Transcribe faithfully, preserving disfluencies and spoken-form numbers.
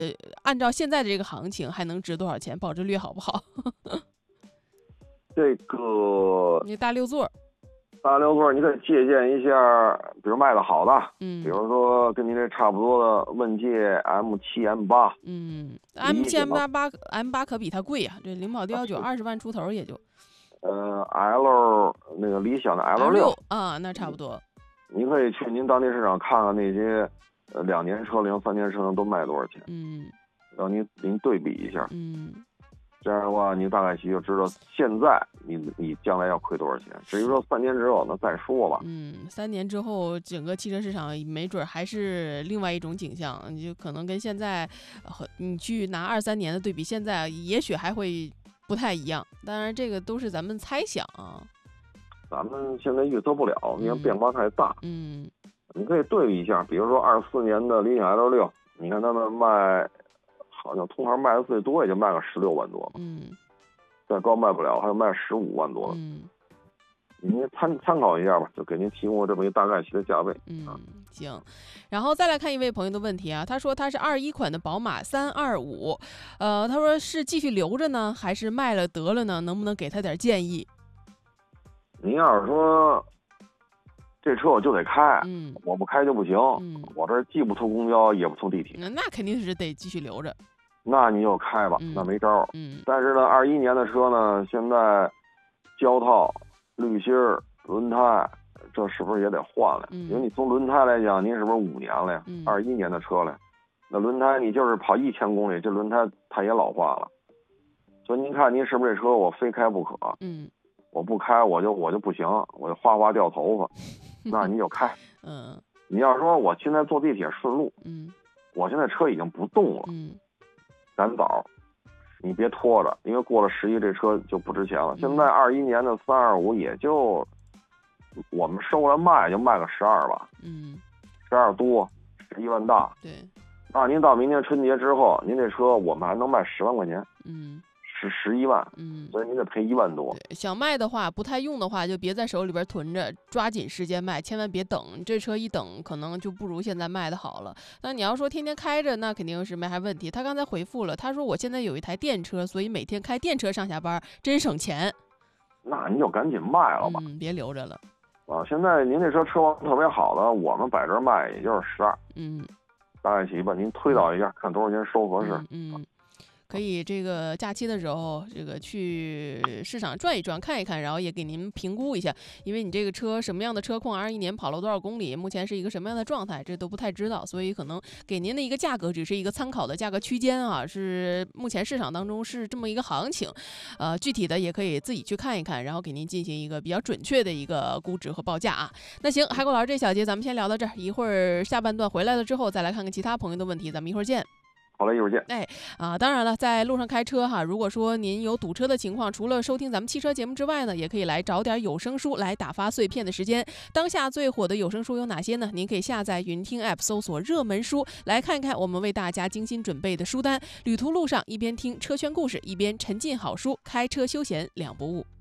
呃，按照现在的这个行情，还能值多少钱？保值率好不好？ 这个你大六座， 大六座，你可以借鉴一下，比如卖的好的， 嗯， 比如说跟你这差不多的问界 M 七 M 八， 嗯 ，M 七 M 八八 M 八可比它贵啊，这灵宝雕九二十万出头也就。 呃 ，L 那个理想的 L 六啊，那差不多。 你可以去您当地市场看看那些呃两年车龄、三年车龄都卖多少钱， 嗯， 让您您对比一下， 嗯。 这样的话，你大概其就知道现在你你将来要亏多少钱。至于说三年之后，那再说吧。 嗯，三年之后，整个汽车市场没准还是另外一种景象，你就可能跟现在和你去拿二三年的对比，现在也许还会不太一样。当然，这个都是咱们猜想啊。 咱们现在预测不了，因为变化太大。 嗯， 你可以对比一下，比如说二四年的理想 L 六，你看他们卖。好像同行卖的最多也就卖个十六万多， 嗯， 再高卖不了，还有卖十五万多的， 嗯， 您参参考一下吧，就给您提供这么一大概其的价位。 嗯，行。然后再来看一位朋友的问题啊，他说他是二一款的宝马三二五，呃，他说是继续留着呢，还是卖了得了呢？能不能给他点建议？ 您要是说这车我就得开， 嗯， 我不开就不行， 嗯， 我这既不图公交也不图地铁， 那那肯定是得继续留着。 那你就开吧， 嗯、 那没招。 嗯， 但是呢，二一年的车呢，现在胶套、滤芯儿、轮胎，这是不是也得换了？ 嗯、 因为你从轮胎来讲，您是不是五年了呀？二一、 嗯、 年的车了，那轮胎你就是跑一千公里，这轮胎它也老化了。所以您看，您是不是这车我非开不可？ 嗯， 我不开我就我就不行，我就哗哗掉头发，那你就开。 嗯， 你要说我现在坐地铁顺路， 嗯， 我现在车已经不动了， 嗯， 赶早，你别拖着，因为过了十一这车就不值钱了。现在二一年的三二五也就我们收了卖就卖个十二吧， 嗯， 十二多，十一万大。 对， 那您到明年春节之后，您这车我们还能卖十万块钱， 嗯， 十十一万， 嗯， 所以您得赔一万多。 想卖的话，不太用的话，就别在手里边囤着，抓紧时间卖，千万别等。这车一等，可能就不如现在卖的好了。那你要说天天开着，那肯定是没啥问题。他刚才回复了，他说我现在有一台电车，所以每天开电车上下班，真省钱。 那你就赶紧卖了吧， 嗯，别留着了。 啊，现在您这车车况特别好的，我们摆这卖也就是十二， 嗯， 大概齐吧，您推导一下，看多少钱收合适。 嗯。嗯，可以这个假期的时候，这个去市场转一转，看一看，然后也给您评估一下，因为你这个车什么样的车况，二一年跑了多少公里，目前是一个什么样的状态，这都不太知道，所以可能给您的一个价格只是一个参考的价格区间啊，是目前市场当中是这么一个行情，呃，具体的也可以自己去看一看，然后给您进行一个比较准确的一个估值和报价啊。那行，海狗老师这小节咱们先聊到这儿，一会儿下半段回来了之后，再来看看其他朋友的问题，咱们一会儿见。 好嘞，一会儿见。 哎啊，当然了，在路上开车哈，如果说您有堵车的情况，除了收听咱们汽车节目之外呢，也可以来找点有声书来打发碎片的时间。当下最火的有声书有哪些呢？您可以下载云听 App， 搜索热门书，来看看我们为大家精心准备的书单。旅途路上一边听车圈故事，一边沉浸好书，开车休闲两不误。